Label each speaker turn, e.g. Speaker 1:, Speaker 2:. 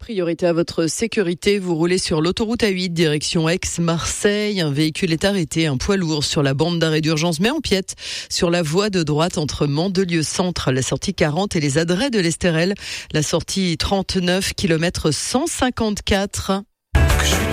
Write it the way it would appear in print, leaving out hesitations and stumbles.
Speaker 1: Priorité à votre sécurité, vous roulez sur l'autoroute A8 direction Aix-Marseille. Un véhicule est arrêté, un poids lourd sur la bande d'arrêt d'urgence mais empiète sur la voie de droite entre Mandelieu Centre, la sortie 40 et les Adrets de l'Estérel, la sortie 39 km 154.